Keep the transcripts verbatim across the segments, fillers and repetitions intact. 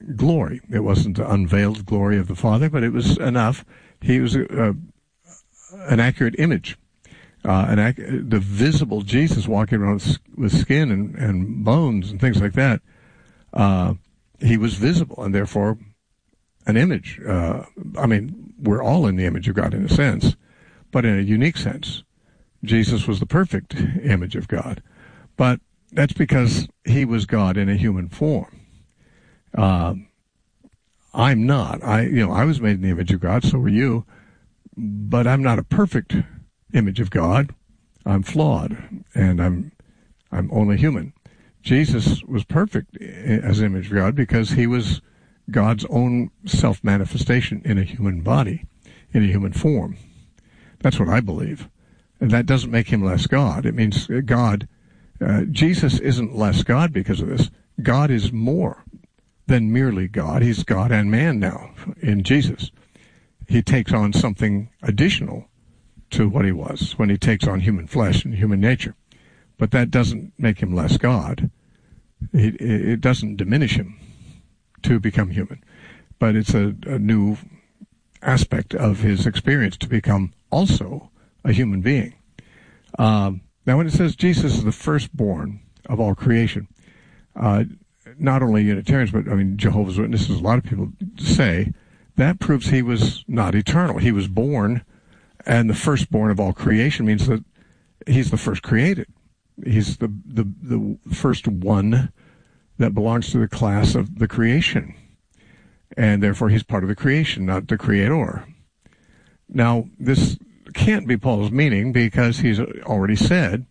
glory. It wasn't the unveiled glory of the Father, but it was enough. He was a, a, an accurate image. Uh, an ac- the visible Jesus walking around with, with skin and, and bones and things like that, uh, he was visible and therefore an image. Uh, I mean, we're all in the image of God in a sense, but in a unique sense. Jesus was the perfect image of God. But that's because he was God in a human form. Uh, I'm not. I, you know, I was made in the image of God, so were you, but I'm not a perfect image of God. I'm flawed, and I'm I'm only human. Jesus was perfect as an image of God because he was God's own self-manifestation in a human body, in a human form. That's what I believe. And that doesn't make him less God. It means God, uh, Jesus isn't less God because of this. God is more than merely God. He's God and man now in Jesus. He takes on something additional to what he was when he takes on human flesh and human nature. But that doesn't make him less God. It, it doesn't diminish him to become human. But it's a, a new aspect of his experience to become also a human being. Um, now, when it says Jesus is the firstborn of all creation, uh, not only Unitarians, but I mean Jehovah's Witnesses, a lot of people say that proves he was not eternal. He was born, and the firstborn of all creation means that he's the first created. He's the the, the first one that belongs to the class of the creation, and therefore he's part of the creation, not the creator. Now, this can't be Paul's meaning because he's already said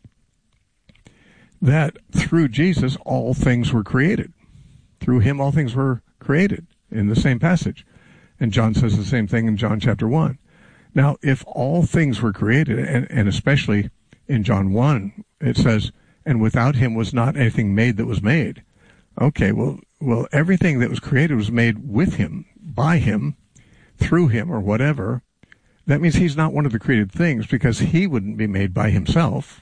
that through Jesus all things were created. Through him all things were created in the same passage. And John says the same thing in John chapter one. Now, if all things were created, and, and especially in John one, it says, and without him was not anything made that was made. Okay, well, well, everything that was created was made with him, by him, through him, or whatever. That means he's not one of the created things because he wouldn't be made by himself.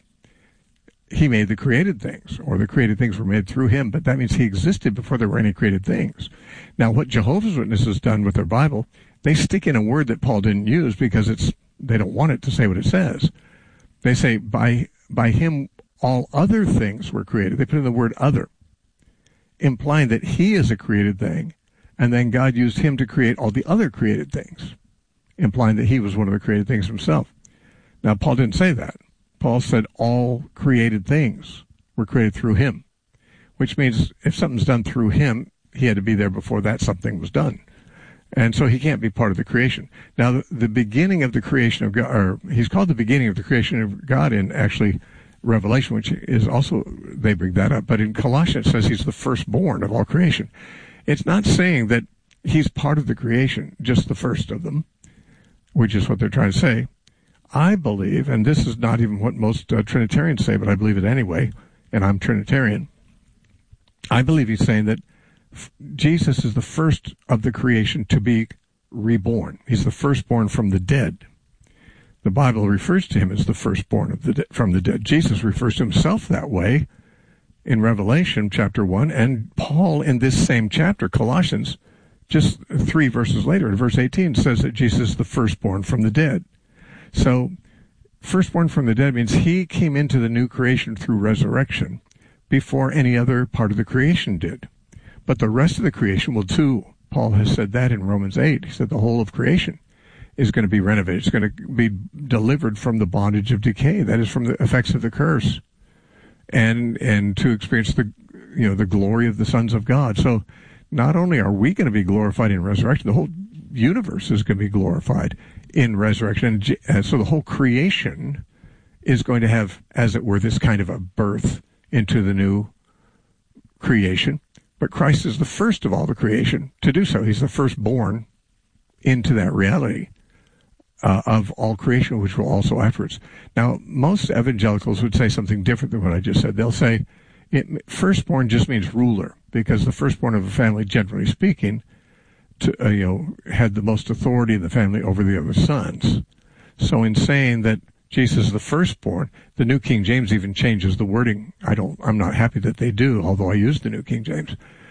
He made the created things, or the created things were made through him, but that means he existed before there were any created things. Now, what Jehovah's Witnesses has done with their Bible, they stick in a word that Paul didn't use because it's they don't want it to say what it says. They say, by by him all other things were created. They put in the word other, implying that he is a created thing, and then God used him to create all the other created things, implying that he was one of the created things himself. Now, Paul didn't say that. Paul said all created things were created through him, which means if something's done through him, he had to be there before that something was done. And so he can't be part of the creation. Now, the, the beginning of the creation of God, or he's called the beginning of the creation of God in actually Revelation, which is also, they bring that up. But in Colossians, it says he's the firstborn of all creation. It's not saying that he's part of the creation, just the first of them, which is what they're trying to say. I believe, and this is not even what most uh, Trinitarians say, but I believe it anyway, and I'm Trinitarian. I believe he's saying that f- Jesus is the first of the creation to be reborn. He's the firstborn from the dead. The Bible refers to him as the firstborn of the de- from the dead. Jesus refers to himself that way in Revelation chapter one, and Paul in this same chapter, Colossians, just three verses later, in verse eighteen, says that Jesus is the firstborn from the dead. So, firstborn from the dead means he came into the new creation through resurrection before any other part of the creation did. But the rest of the creation will too. Paul has said that in Romans eight. He said the whole of creation is going to be renovated. It's going to be delivered from the bondage of decay. That is from the effects of the curse. And, and to experience the, you know, the glory of the sons of God. So, not only are we going to be glorified in resurrection, the whole universe is going to be glorified in resurrection. And so the whole creation is going to have, as it were, this kind of a birth into the new creation. But Christ is the first of all the creation to do so. He's the firstborn into that reality uh, of all creation, which will also afterwards. Now, most evangelicals would say something different than what I just said. They'll say it, firstborn just means ruler, because the firstborn of a family, generally speaking, To, uh, you know, had the most authority in the family over the other sons. So in saying that Jesus is the firstborn, the New King James even changes the wording. I don't, I'm not happy that they do, although I use the New King James.